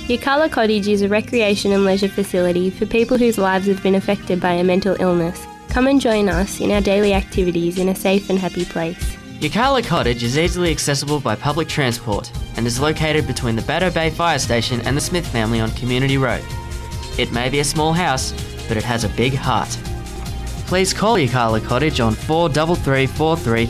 Yirrkala Cottage is a recreation and leisure facility for people whose lives have been affected by a mental illness. Come and join us in our daily activities in a safe and happy place. Yirrkala Cottage is easily accessible by public transport and is located between the Baddo Bay Fire Station and the Smith family on Community Road. It may be a small house, but it has a big heart. Please call Yirrkala Cottage on 433 43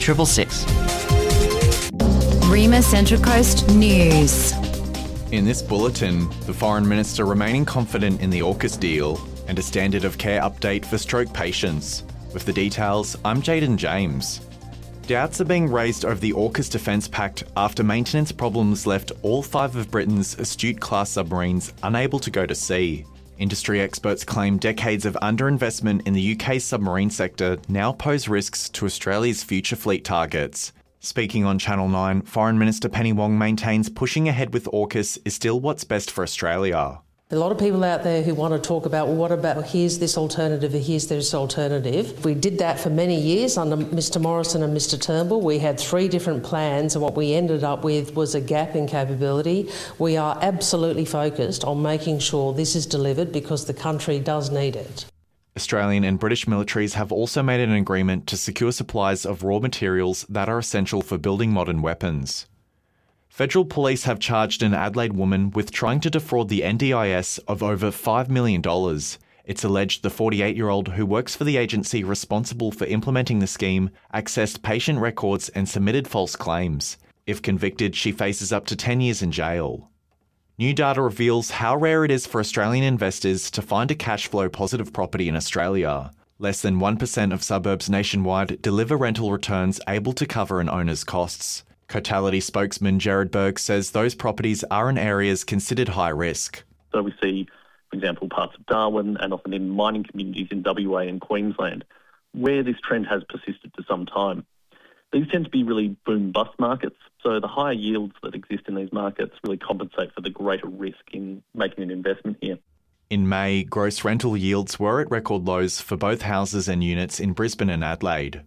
666. Rima Central Coast News. In this bulletin, the Foreign Minister remaining confident in the AUKUS deal and a standard of care update for stroke patients. With the details, I'm Jaden James. Doubts are being raised over the AUKUS Defence Pact after maintenance problems left all 5 of Britain's Astute-class submarines unable to go to sea. Industry experts claim decades of underinvestment in the UK's submarine sector now pose risks to Australia's future fleet targets. Speaking on Channel 9, Foreign Minister Penny Wong maintains pushing ahead with AUKUS is still what's best for Australia. A lot of people out there who want to talk about, well, what about here's this alternative, here's this alternative. We did that for many years under Mr Morrison and Mr Turnbull. We had 3 different plans and what we ended up with was a gap in capability. We are absolutely focused on making sure this is delivered because the country does need it. Australian and British militaries have also made an agreement to secure supplies of raw materials that are essential for building modern weapons. Federal police have charged an Adelaide woman with trying to defraud the NDIS of over $5 million. It's alleged the 48-year-old who works for the agency responsible for implementing the scheme accessed patient records and submitted false claims. If convicted, she faces up to 10 years in jail. New data reveals how rare it is for Australian investors to find a cash flow positive property in Australia. Less than 1% of suburbs nationwide deliver rental returns able to cover an owner's costs. Cotality spokesman Gerard Berg says those properties are in areas considered high risk. So we see, for example, parts of Darwin and often in mining communities in WA and Queensland, where this trend has persisted for some time. These tend to be really boom-bust markets, so the higher yields that exist in these markets really compensate for the greater risk in making an investment here. In May, gross rental yields were at record lows for both houses and units in Brisbane and Adelaide.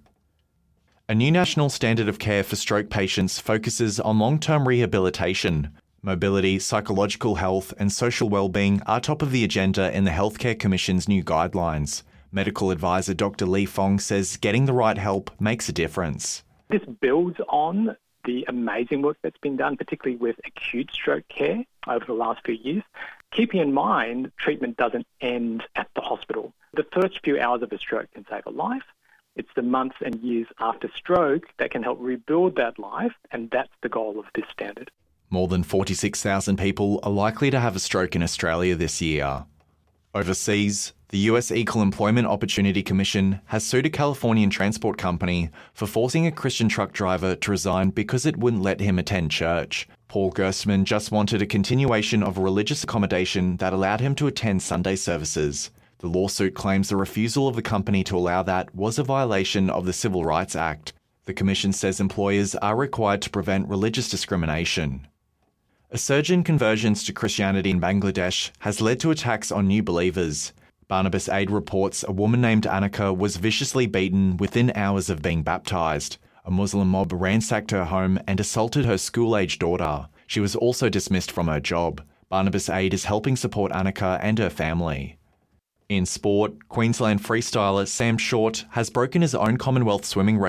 A new national standard of care for stroke patients focuses on long-term rehabilitation. Mobility, psychological health and social wellbeing are top of the agenda in the Healthcare Commission's new guidelines. Medical advisor Dr. Lee Fong says getting the right help makes a difference. This builds on the amazing work that's been done, particularly with acute stroke care over the last few years. Keeping in mind, treatment doesn't end at the hospital. The first few hours of a stroke can save a life. It's the months and years after stroke that can help rebuild that life, and that's the goal of this standard. More than 46,000 people are likely to have a stroke in Australia this year. Overseas, the US Equal Employment Opportunity Commission has sued a Californian transport company for forcing a Christian truck driver to resign because it wouldn't let him attend church. Paul Gerstmann just wanted a continuation of a religious accommodation that allowed him to attend Sunday services. The lawsuit claims the refusal of the company to allow that was a violation of the Civil Rights Act. The Commission says employers are required to prevent religious discrimination. A surge in conversions to Christianity in Bangladesh has led to attacks on new believers. Barnabas Aid reports a woman named Annika was viciously beaten within hours of being baptised. A Muslim mob ransacked her home and assaulted her school-aged daughter. She was also dismissed from her job. Barnabas Aid is helping support Annika and her family. In sport, Queensland freestyler Sam Short has broken his own Commonwealth swimming record